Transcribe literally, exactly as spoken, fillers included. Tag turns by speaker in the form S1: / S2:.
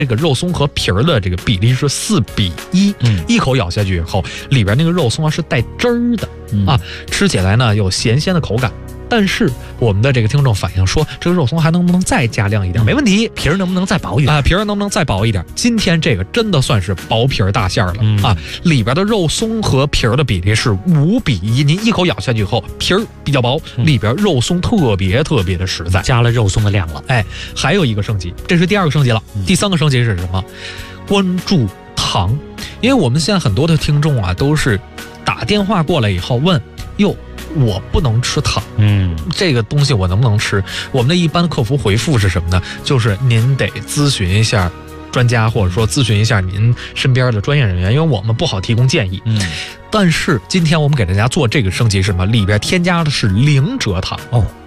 S1: 这个肉松和皮儿的这个比例是四比一，
S2: 嗯，
S1: 一口咬下去以后，里边那个肉松啊是带汁儿的、
S2: 嗯、
S1: 啊，吃起来呢有咸鲜的口感。但是我们的这个听众反映说，这个肉松还能不能再加亮一点？嗯、没问题，
S2: 皮儿能不能再薄一点？
S1: 啊、呃，皮儿能不能再薄一点？今天这个真的算是薄皮儿大馅儿了、
S2: 嗯、
S1: 啊！里边的肉松和皮儿的比例是五比一，您一口咬下去以后，皮儿比较薄，里边肉松特别特别的实在，
S2: 加了肉松的量了。
S1: 哎，还有一个升级，这是第二个升级了。嗯、第三个升级是什么？关注糖，因为我们现在很多的听众啊，都是打电话过来以后问，哟。我不能吃糖，
S2: 嗯，
S1: 这个东西我能不能吃？我们的一般客服回复是什么呢？就是您得咨询一下专家，或者说咨询一下您身边的专业人员，因为我们不好提供建议。
S2: 嗯，
S1: 但是今天我们给大家做这个升级是什么？里边添加的是零蔗糖
S2: 哦，